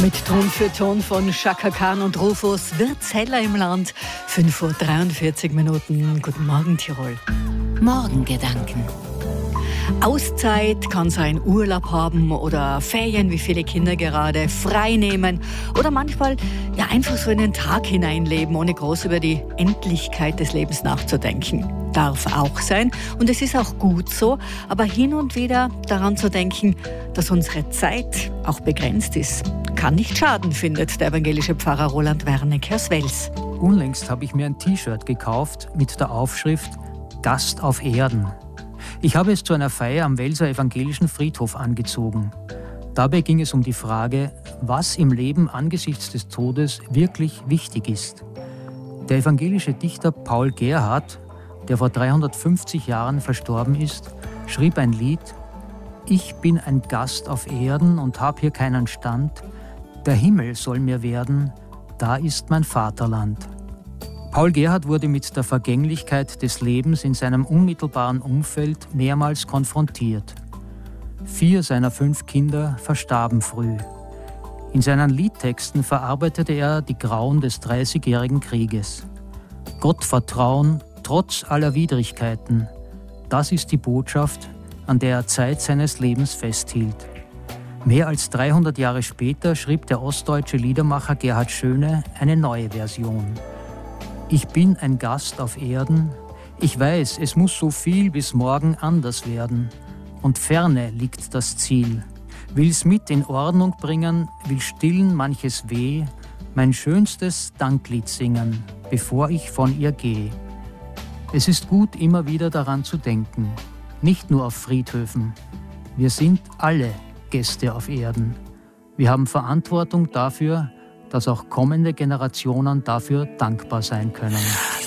Mit Ton für Ton von Chaka Khan und Rufus wird's heller im Land. 5:43 Uhr. Guten Morgen, Tirol. Morgengedanken. Auszeit kann sein Urlaub haben oder Ferien, wie viele Kinder gerade, frei nehmen oder manchmal einfach so in den Tag hineinleben, ohne groß über die Endlichkeit des Lebens nachzudenken. Darf auch sein und es ist auch gut so, aber hin und wieder daran zu denken, dass unsere Zeit auch begrenzt ist, kann nicht schaden, findet der evangelische Pfarrer Roland Wernicke aus Wels. Unlängst habe ich mir ein T-Shirt gekauft mit der Aufschrift Gast auf Erden. Ich habe es zu einer Feier am Welser evangelischen Friedhof angezogen. Dabei ging es um die Frage, was im Leben angesichts des Todes wirklich wichtig ist. Der evangelische Dichter Paul Gerhardt, der vor 350 Jahren verstorben ist, schrieb ein Lied: Ich bin ein Gast auf Erden und hab hier keinen Stand. Der Himmel soll mir werden, da ist mein Vaterland. Paul Gerhardt wurde mit der Vergänglichkeit des Lebens in seinem unmittelbaren Umfeld mehrmals konfrontiert. 4 seiner 5 Kinder verstarben früh. In seinen Liedtexten verarbeitete er die Grauen des 30-jährigen Krieges. Gott vertrauen, trotz aller Widrigkeiten, das ist die Botschaft, an der er Zeit seines Lebens festhielt. Mehr als 300 Jahre später schrieb der ostdeutsche Liedermacher Gerhard Schöne eine neue Version. Ich bin ein Gast auf Erden, ich weiß, es muss so viel bis morgen anders werden. Und ferne liegt das Ziel, will's mit in Ordnung bringen, will stillen manches Weh, mein schönstes Danklied singen, bevor ich von ihr gehe. Es ist gut, immer wieder daran zu denken, nicht nur auf Friedhöfen. Wir sind alle Gäste auf Erden. Wir haben Verantwortung dafür, dass auch kommende Generationen dafür dankbar sein können.